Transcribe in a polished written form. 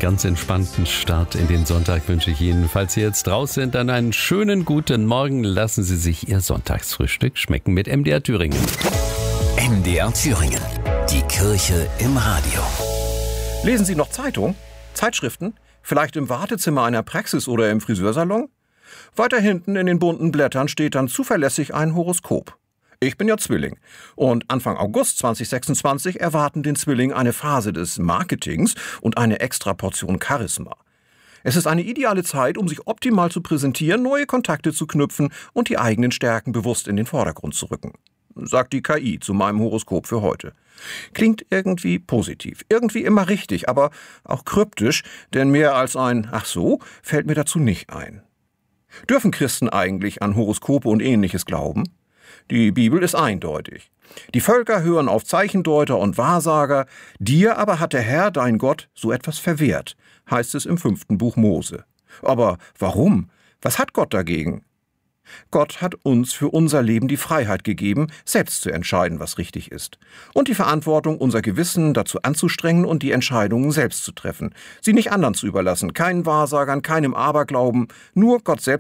ganz entspannten Start in den Sonntag wünsche ich Ihnen. Falls Sie jetzt raus sind, dann einen schönen guten Morgen. Lassen Sie sich Ihr Sonntagsfrühstück schmecken mit MDR Thüringen. MDR Thüringen. Die Kirche im Radio. Lesen Sie noch Zeitung? Zeitschriften? Vielleicht im Wartezimmer einer Praxis oder im Friseursalon? Weiter hinten in den bunten Blättern steht dann zuverlässig ein Horoskop. Ich bin ja Zwilling. Und Anfang August 2026 erwarten den Zwilling eine Phase des Marketings und eine extra Portion Charisma. Es ist eine ideale Zeit, um sich optimal zu präsentieren, neue Kontakte zu knüpfen und die eigenen Stärken bewusst in den Vordergrund zu rücken. Sagt die KI zu meinem Horoskop für heute. Klingt irgendwie positiv, irgendwie immer richtig, aber auch kryptisch, denn mehr als ein »Ach so« fällt mir dazu nicht ein. Dürfen Christen eigentlich an Horoskope und Ähnliches glauben? Die Bibel ist eindeutig. Die Völker hören auf Zeichendeuter und Wahrsager, dir aber hat der Herr, dein Gott, so etwas verwehrt, heißt es im 5. Buch Mose. Aber warum? Was hat Gott dagegen? Gott hat uns für unser Leben die Freiheit gegeben, selbst zu entscheiden, was richtig ist. Und die Verantwortung, unser Gewissen dazu anzustrengen und die Entscheidungen selbst zu treffen. Sie nicht anderen zu überlassen, keinen Wahrsagern, keinem Aberglauben, nur Gott selbst